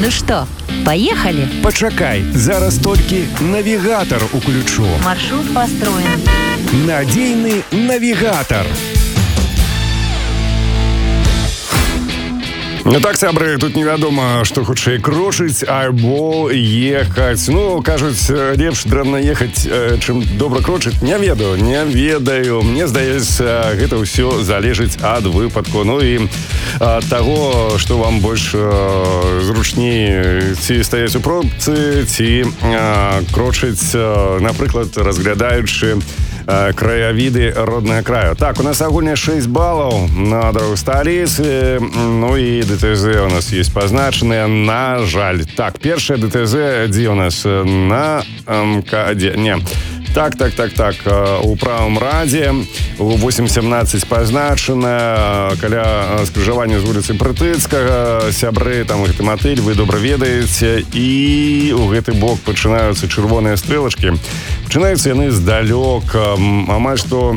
Ну что, поехали? Пачакай, зараз толькі навігатор уключу. Маршрут построен. Надійний навігатор. Ну так, сябры, тут невядома, што хутчэй крочыць альбо ехаць. Ну, кажуць, лепш дрэнна ехаць, чым добра крочыць. Не ведаю. Мне здаецца, гэта ўсё залежыць ад выпадку. Ну і ад таго, што вам больш зручней, ці стаяць у пробцы, ці крочыць, напрыклад, разглядаючы краявіды роднага краю. Так, у нас агульна 6 балаў на дарогу сталіцы. Ну і ДТЗ у нас есть позначенные, на жаль. Так, першая ДТЗ, где у нас? На МКАДе. Не. Так. У правом раде 8.17 позначена, каля скрыжавання з вуліцы Прытыцкага. Сябры, там гэты матыль, вы добра ведаеце. І у гэты бок пачынаюцца чырвоныя стрэлачкі. Пачынаюцца яны здалёк, амаль што,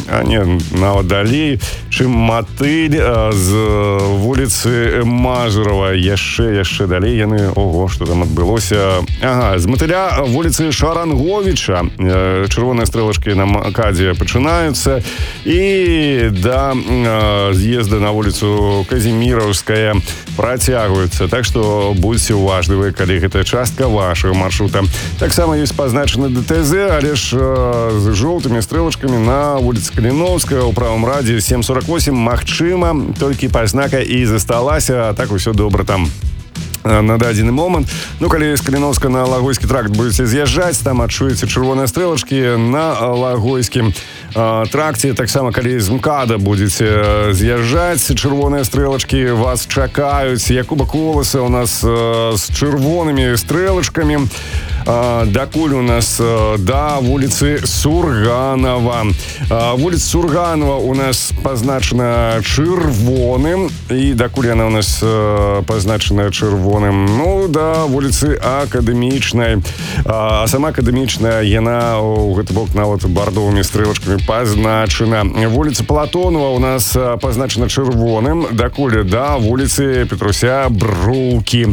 нават далей, чым матыль з вуліцы Мазурава. Яшчэ далей яны, ого, што там адбылося. Ага, з матыля вуліцы Шаранговіча чырвоныя стрэлачкі на МКАДе пачынаюцца, і да з'езда на вуліцу Казіміраўская працягваюцца. Так што будзьце уважлівы, калі гэта частка вашага маршрута. Таксама ёсць пазначаны ДТЗ, але ж з жоўтымі стрэлачкамі на вуліцы Каліноўская ў правым радзе 7.48. Магчыма, толькі пазнака і засталася, а так усё добра там на дадзены момант. Ну, калі з Каліноўска на Лагойскі тракт будзеце з'язджаць, там адчуеце чырвоныя стрэлачкі на Лагойскім тракце. Таксама, калі з МКАДа будзеце з'язджаць, чырвоныя стрэлачкі вас чакаюць. Якуба Коласа у нас з чырвонымі стрэлачкамі. Дакуль у нас да вуліцы Сурганова. Вуліца Сурганова у нас позначена чырвоным, і дакуль яна у нас позначена чырвоным, ну, да вуліцы Акадэмічнай. А сама Акадэмічная, яна у гэты бок нават бардовымі стрэлачкамі позначена. Вуліца Платонова у нас позначена чырвоным, дакуль да вуліцы Петруся Брукі.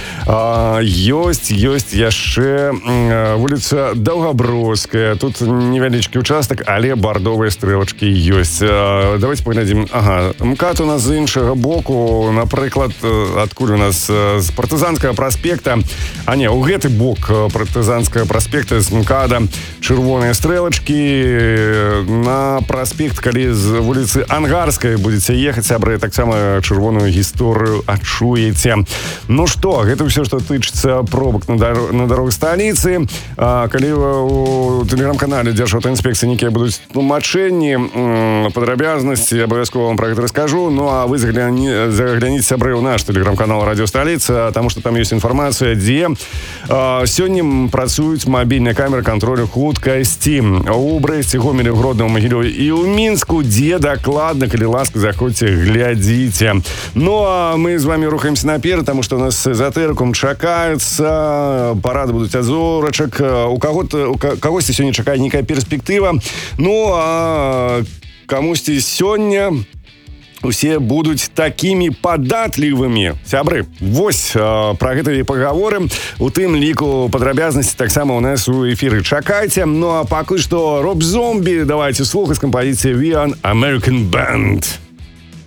Ёсць яшчэ вуліца Даўгаброўская. Тут невялічкі участак, але бардовыя стрэлачкі ёсць. Давайте паглядзім. Ага, МКАД у нас з іншага боку, напрыклад, адкуль у нас з Партызанскага праспекта. А не, у гэты бок Партызанскага праспекта з МКАДа чырвоныя стрэлачкі. На праспект, калі з вуліцы Ангарскай будзеце ехаць, сябры, таксама чырвоную гісторыю адчуеце. Ну што, гэта ўсё, што тычыцца пробак на дарогах сталіцы. Калі у тэлеграм-канале Дзяржаўтаінспекцыі нейкія будуць тлумачэнні, падрабязнасці, абавязкова вам пра гэта раскажу. Ну а вы загляніце, сябры, ў наш тэлеграм-канал Радыё Сталіца, таму што там ёсць інфармацыя, дзе сёння працуюць мабільныя камеры кантролю хуткасці у Брэсце, Гомелі, Гродно, Магілёве і ў Мінску, дзе дакладна, калі ласка, заходзьце, глядзіце. Ну а мы з вами рухаемся наперад, таму што у нас эзотэрыку чакаюцца, парады будуць ад зорачак, у кагосьці сёння чакае нейкая перспектыва. Ну а камусьці сёння усе будуць такімі падатлівымі. Сябры, вось пра гэта і пагаворым. У тым ліку падрабязнасці таксама ў нас у эфіры чакайце. Ну а пакуль што Роб Зомбі давайте слухаць кампазіцыю We Are American Band.